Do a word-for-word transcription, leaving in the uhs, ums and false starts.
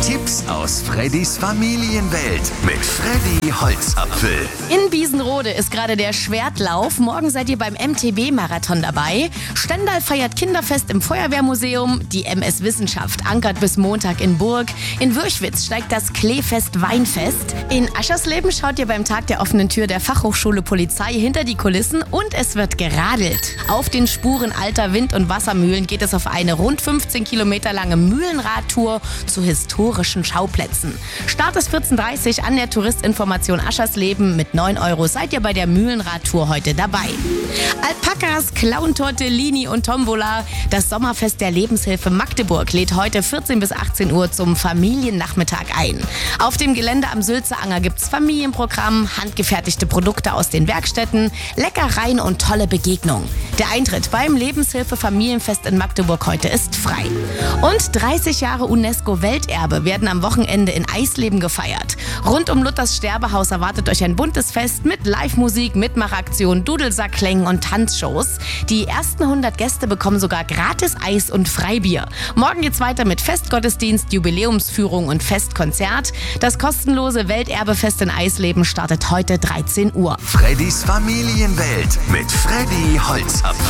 Tipps aus Freddys Familienwelt mit Freddy Holzapfel. In Biesenrode ist gerade der Schwertlauf. Morgen seid ihr beim M T B-Marathon dabei. Stendal feiert Kinderfest im Feuerwehrmuseum. Die M S Wissenschaft ankert bis Montag in Burg. In Würchwitz steigt das Kleefest Weinfest. In Aschersleben schaut ihr beim Tag der offenen Tür der Fachhochschule Polizei hinter die Kulissen und es wird geradelt. Auf den Spuren alter Wind- und Wassermühlen geht es auf eine rund fünfzehn Kilometer lange Mühlenradtour zu historischen Schauplätzen. Start ist vierzehn Uhr dreißig an der Touristinformation Aschersleben. Mit neun Euro seid ihr bei der Mühlenradtour heute dabei. Alpakas, Clown Tortellini und Tombola. Das Sommerfest der Lebenshilfe Magdeburg lädt heute vierzehn bis achtzehn Uhr zum Familiennachmittag ein. Auf dem Gelände am Sülzeanger gibt's Familienprogramm, handgefertigte Produkte aus den Werkstätten, Leckereien und tolle Begegnungen. Der Eintritt beim Lebenshilfe Familienfest in Magdeburg heute ist frei. Und dreißig Jahre UNESCO-Welterbe werden am Wochenende in Eisleben gefeiert. Rund um Luthers Sterbehaus erwartet euch ein buntes Fest mit Live-Musik, Mitmachaktionen, Dudelsackklängen und Tanzshows. Die ersten hundert Gäste bekommen sogar gratis Eis und Freibier. Morgen geht's weiter mit Festgottesdienst, Jubiläumsführung und Festkonzert. Das kostenlose Welterbefest in Eisleben startet heute dreizehn Uhr. Freddys Familienwelt mit Freddy Holzapfel.